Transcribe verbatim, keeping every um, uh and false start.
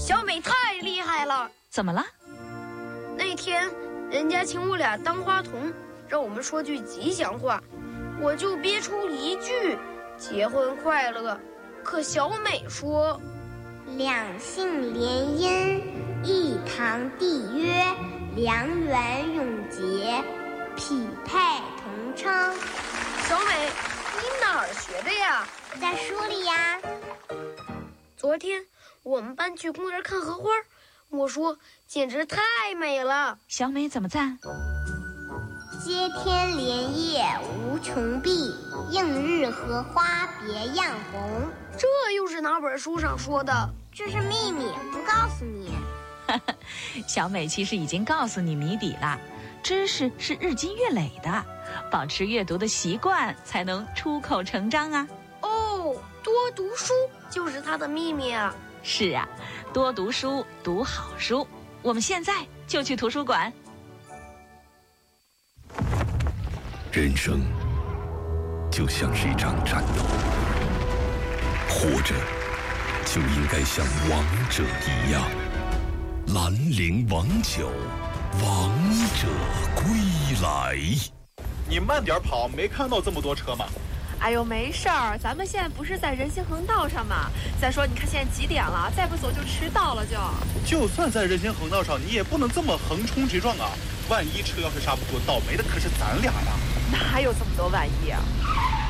小美太厉害了。 怎么了？ 那天人家请我俩当花童，让我们说句吉祥话，我就憋出一句结婚快乐。可小美说， 两姓联姻，一堂缔约，良缘永结，匹配同称。 小美，你哪儿学的呀？ 在书里呀。 昨天我们班去公园看荷花，我说简直太美了。 小美怎么赞？ 接天莲叶无穷碧，映日荷花别样红。 这又是哪本书上说的？ 这是秘密，不告诉你。 小美其实已经告诉你谜底了，知识是日积月累的，保持阅读的习惯才能出口成章啊。 哦，多读书就是它的秘密啊。 是啊，多读书，读好书。我们现在就去图书馆。 人生就像是一场战斗，活着就应该像王者一样。兰陵王酒，王者归来。 你慢点跑，没看到这么多车吗？ 哎呦，没事儿，咱们现在不是在人行横道上吗？再说，你看现在几点了？再不走就迟到了就。 就算在人行横道上，你也不能这么横冲直撞啊！万一车要是刹不住，倒霉的可是咱俩呀！ 哪有这么多万一啊？